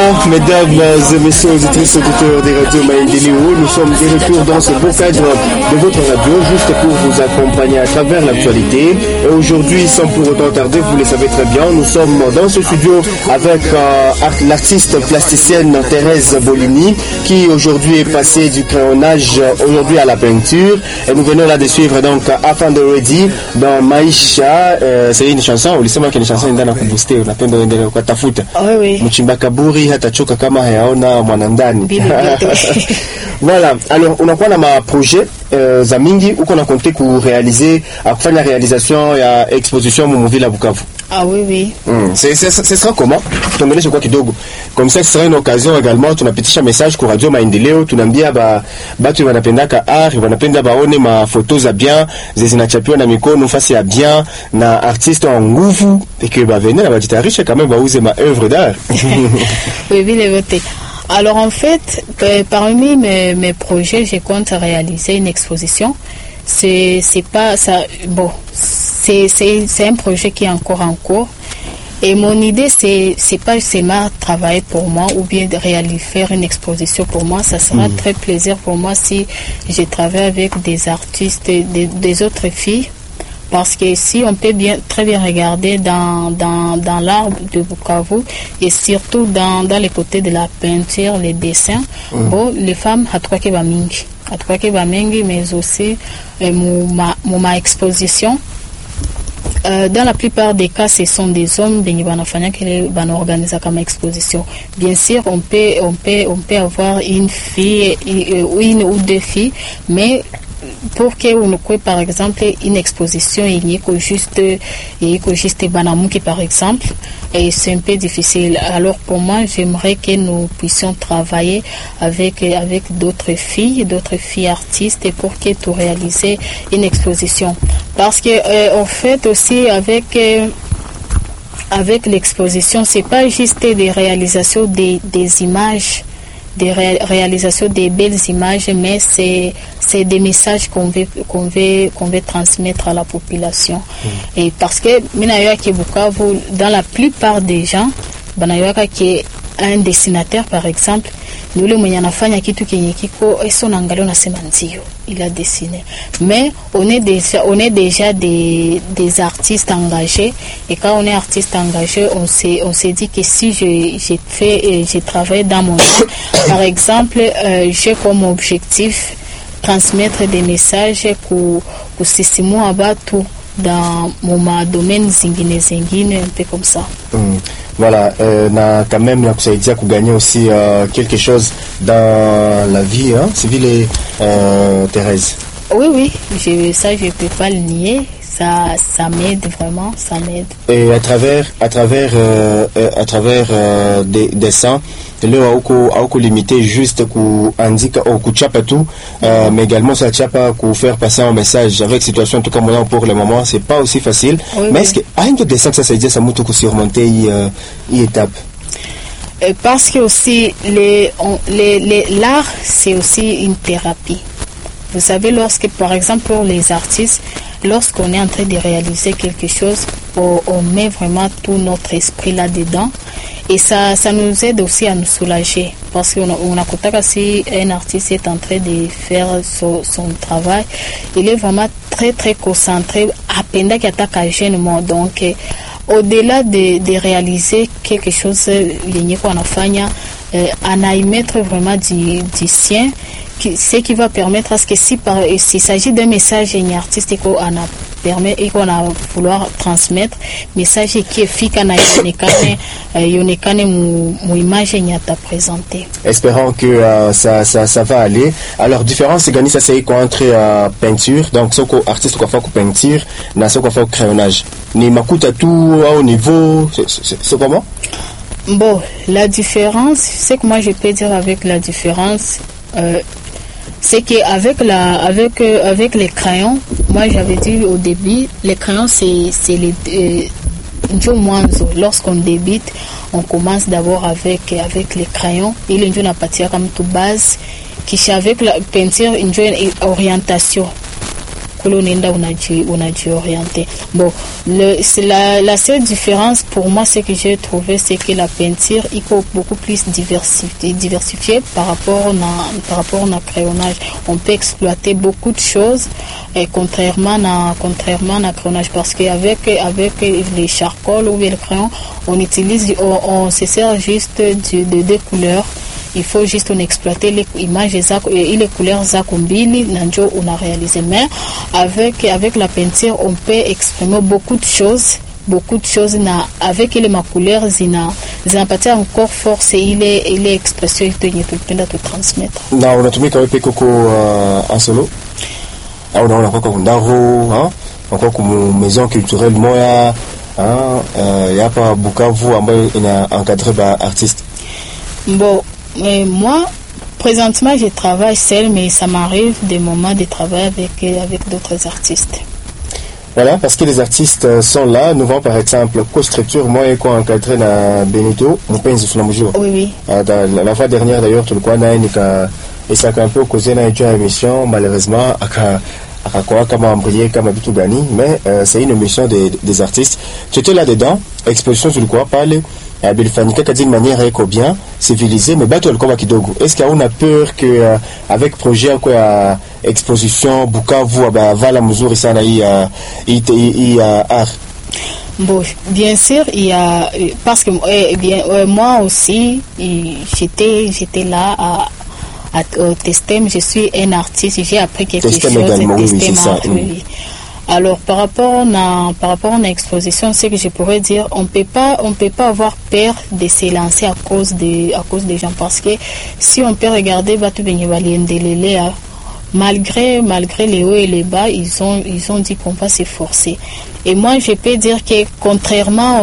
mesdames et messieurs, auditrices, auditeurs des radios Maendeleo, nous sommes de retour dans ce beau cadre de votre radio, juste pour vous accompagner à travers l'actualité. Et aujourd'hui, sans pour autant tarder, vous le savez très bien, nous sommes dans ce studio avec l'artiste plasticienne Thérèse Bolini, qui aujourd'hui est passée du crayonnage aujourd'hui à la peinture. Et nous venons là de suivre donc Afin de Ready dans Maisha. C'est une chanson, ulisema que ni chanson ndana kubuste, unapenda uendelee kwa tafuta. Oui. Mchimba kaburi hatachoka kama hayaona mwanandani. Voilà, alors unakuwa na ma projet za mingi uko na compter ku réaliser kufanya réalisation ya exposition mu ville à Bukavu. Ah oui. Ce sera comment? Tuongeleshe kwa kidogo. Comme ça, ce sera une occasion également, tunapitisha message kwa Radio Maendeleo, tunaambia batu wanapendaka art, wanapenda baone ma photos za bien, zinachapiwa na mikono fasi ya bien na artiste en nguvu et que venir na bajitarisha quand même bauze ma œuvre d'art. Oui, bien voté. Alors en fait, parmi mes projets, je compte réaliser une exposition. C'est pas ça. Bon, c'est un projet qui est encore en cours. Et mon idée, c'est pas seulement travailler pour moi ou bien faire une exposition pour moi. Ça sera très plaisir pour moi si je travaille avec des artistes, des autres filles. Parce que si on peut très bien regarder dans l'art de Bukavu et surtout dans les côtés de la peinture, les dessins, bon, les femmes hatukwake ba mingi, mais aussi ma exposition. Dans la plupart des cas, ce sont des hommes qui vont organiser comme exposition. Bien sûr, on peut avoir une fille, une ou deux filles, mais pour que on ait par exemple une exposition il y a juste Banamuki par exemple, et c'est un peu difficile. Alors pour moi, j'aimerais que nous puissions travailler avec d'autres filles artistes pour que tu réaliser une exposition, parce que en fait aussi avec l'exposition, c'est pas juste des réalisations des images, des réalisations des belles images, mais c'est des messages qu'on veut transmettre à la population. Et parce que dans la plupart des gens, qui est un dessinateur par exemple, nous le mwenye anafanya kitu kenye kiko eso naangalia unasema ndio il a dessiné, mais on est déjà des artistes engagés, et quand on est artiste engagé, on s'est dit que si j'ai travaillé dans mon art, par exemple, j'ai comme objectif transmettre des messages kusisimua watu dans mon domaine zingine un peu comme ça. Voilà, na quand même la kusaidia kugagner aussi quelque chose dans la vie, hein, civile, Thérèse. Oui, ça je peux pas le nier. Ça m'aide vraiment, ça m'aide. Et à travers des dessins, leo hauko limité juste kuandika au kuchapa tout, mais également ça chapa pour faire passer un message avec situation tout comme on pour le moment, c'est pas aussi facile. Oui, mais est-ce que un de dessin ça dit ça mutu surmonter une étape? Parce que aussi l'art c'est aussi une thérapie. Vous savez, par exemple pour les artistes, lorsqu'on est en train de réaliser quelque chose, on met vraiment tout notre esprit là-dedans, et ça nous aide aussi à nous soulager, parce qu'on a contact si un artiste est en train de faire son travail, il est vraiment très très concentré à peine qu'il attaque à gênement. Donc au-delà de réaliser quelque chose, on a y mettre vraiment du sien, ce qui va permettre à ce que s'il s'agit d'un message artistique qu'on a permet et qu'on a vouloir transmettre message qui est efficace na yonekane mu image nyata présenter. Espérons que ça va aller. Alors différence gani ça c'est quoi entre peinture, donc soko artiste quoi faire peinture na soko faire crayonnage. Ni makuta tout au niveau c'est comment? Bon, la différence, c'est que moi je peux dire avec la différence, c'est qu'avec avec les crayons, moi j'avais dit au début, les crayons c'est les lorsqu'on débute, on commence d'abord avec les crayons, et il y a partir comme toute base qui avec la peinture une orientation. kule unaenda unajiorienter. Bon, c'est la seule différence pour moi, ce que j'ai trouvé, c'est que la peinture est beaucoup plus diversifiée par rapport à crayonnage. On peut exploiter beaucoup de choses, et contrairement à crayonnage, parce qu'avec les charcoals ou les crayons, on se sert juste de deux couleurs. Il faut juste exploiter les images et les couleurs zakumbili nanjo on a réalisé. Mais avec la peinture, on peut exprimer beaucoup de choses avec les couleurs zinapatia encore force ile expression yenye tupenda tu transmettre. Na unatumika wewe koko en solo au unaona kwa ndaro encore comme maison culturelle moya hapa Bukavu ambayo ina encadré ba artiste. Bon, moi présentement je travaille seul, mais ça m'arrive des moments de travailler avec d'autres artistes. Voilà, parce que les artistes sont là. Nous voyons par exemple co-structure, moi et quoi encadré na Benito, mon pays sur la mesure. Oui. La fois dernière d'ailleurs, tout le quoi n'a et ça a un peu causé dans une émission, malheureusement, akakoa kama embrayé kama bitu gani, mais c'est une émission des artistes. Tu étais là-dedans, exposition sur le quoi parler. Bilifanyika d'une manière eko bien civilisée, mais bato alikuwa kidogo. Est-ce qu'il y a une peur que avec projet quoi exposition Bukavu vala mzuri sana hii art? Bon, bien sûr, il y a parce que moi aussi j'étais là à tester, je suis un artiste, j'ai appris quelque chose, oui. Alors par rapport à l'exposition, ce que je pourrais dire, on peut pas avoir peur de se lancer à cause des gens, parce que si on peut regarder Batu Benyevali malgré les hauts et les bas, ils ont dit qu'on va s'efforcer. Et moi je peux dire que contrairement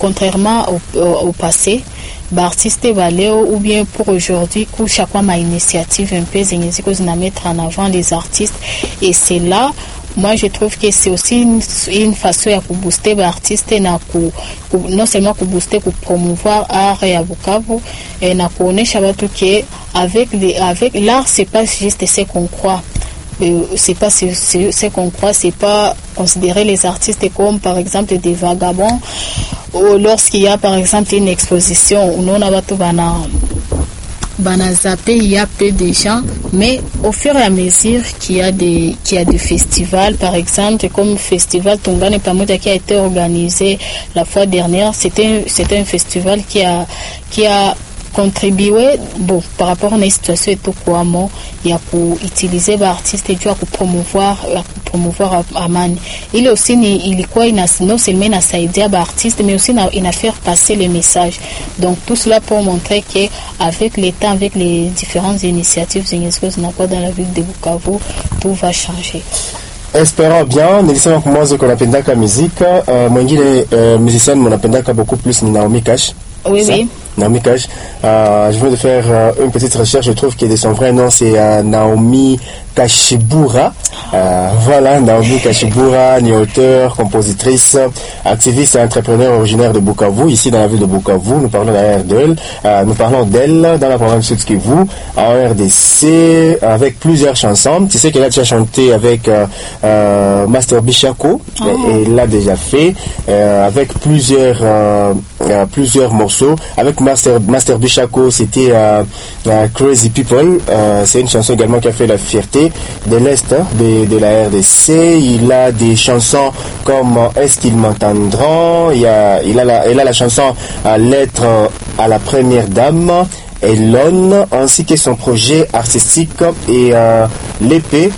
au passé, artiste Valéo ou bien pour aujourd'hui, chaque fois ma initiative un peu à mettre en avant les artistes, et c'est là. Moi, je trouve que c'est aussi une façon de booster les artistes, non seulement de booster, de promouvoir l'art et à Bukavu, et de connaître que avec l'art, c'est pas juste ce qu'on croit. C'est pas ce qu'on croit, c'est pas considérer les artistes comme par exemple des vagabonds, ou lorsqu'il y a par exemple une exposition où on a zappé, il y a peu de gens, mais au fur et à mesure qu'il y a des festivals, par exemple comme le festival Tongane Pamoja qui a été organisé la fois dernière, c'était un festival qui a contribué par rapport à une situation et tout quoi, il y a pour utiliser les artistes et pour promouvoir Amani. Il est aussi non seulement il a aidé les artistes, mais aussi il a fait passer les messages. Donc tout cela pour montrer que avec le temps, avec les différentes initiatives dans la ville de Bukavu, tout va changer. Espérons bien. Nilisema kwa mwanzo kuna pendaka musique, mwingine musicienne mnapendaka beaucoup plus ni Naomi Cash. Oui. Naomi Cash. Je viens de faire une petite recherche. Je trouve que son vrai nom c'est Naomi Kashibura. Voilà, Naomi Kashibura, ni auteure, compositrice, activiste et entrepreneur originaire de Bukavu, ici dans la ville de Bukavu. Nous parlons d'elle. Nous parlons d'elle dans la programme Sud Kivu, en RDC, avec plusieurs chansons. Tu sais qu'elle a déjà chanté avec Master Bishako, elle l'a déjà fait, avec plusieurs morceaux. Avec Master Bishako, c'était Crazy People. C'est une chanson également qui a fait la fierté de l'Est de la RDC. Il a des chansons comme Est-ce qu'ils m'entendront. Il a la chanson Lettre à la première dame, Elon, ainsi que son projet artistique et l'épée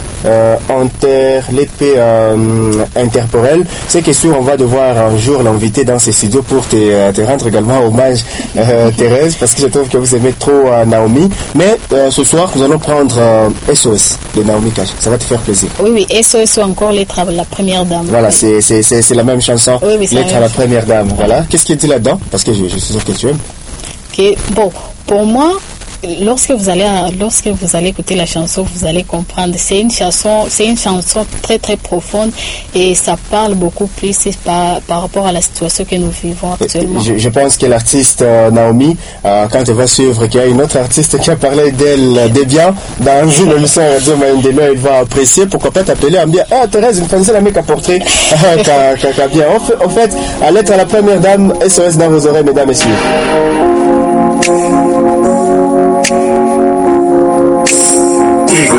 interporelle. C'est que sûr, on va devoir un jour l'inviter dans ces studios pour te rendre également hommage, Thérèse, parce que je trouve que vous aimez trop Naomi. Mais ce soir, nous allons prendre SOS de Naomi Cash. Ça va te faire plaisir. Oui, SOS ou encore Lettre à la première dame. Voilà, oui. C'est la même chanson, oui, Lettre à la première dame. Voilà. Qu'est-ce qu'il dit là-dedans? Parce que je suis sûr que tu aimes. Bon, pour moi, lorsque vous allez écouter la chanson, vous allez comprendre. C'est une chanson très très profonde et ça parle beaucoup plus par rapport à la situation que nous vivons actuellement. Je pense que l'artiste Naomi, quand elle va suivre qu'il y a une autre artiste qui a parlé d'elle, de bien, dans une émission Radio Maendeleo, elle va apprécier. Pourquoi pas t'appeler en bien, Thérèse, une française la mec à portrait, bien. En fait, à l'être à la première dame, SOS dans vos oreilles, mesdames et messieurs.